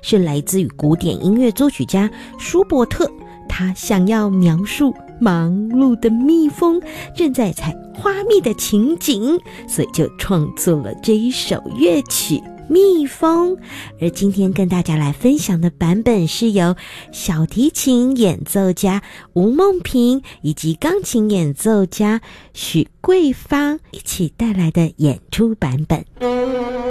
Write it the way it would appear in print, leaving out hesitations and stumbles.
是来自于古典音乐作曲家舒伯特，他想要描述忙碌的蜜蜂正在采花蜜的情景，所以就创作了这一首乐曲蜜蜂。而今天跟大家来分享的版本是由小提琴演奏家吴梦萍以及钢琴演奏家许桂芳一起带来的演出版本。